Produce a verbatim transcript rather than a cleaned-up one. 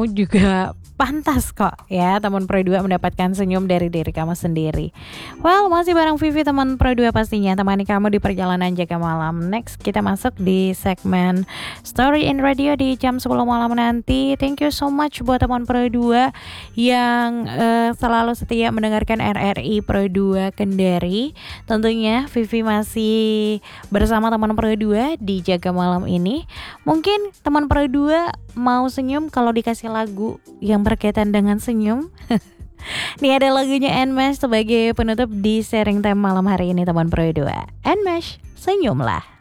kamu juga pantas kok ya teman Pro dua mendapatkan senyum dari diri kamu sendiri. Well, masih bareng Vivi teman Pro dua pastinya, temani kamu di perjalanan jaga malam. Next kita masuk di segmen Story in Radio di jam sepuluh malam nanti. Thank you so much buat teman Pro dua yang uh, selalu setia mendengarkan R R I Pro dua Kendari. Tentunya Vivi masih bersama teman Pro dua di jaga malam ini. Mungkin teman Pro dua mau senyum kalau dikasih lagu yang berkaitan dengan senyum. Nih ada lagunya Nmesh sebagai penutup di sharing time malam hari ini teman Pro dua. Nmesh, senyumlah.